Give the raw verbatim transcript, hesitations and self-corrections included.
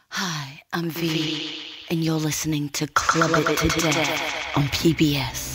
Hi, I'm V, and you're listening to Club It to Death on P B S.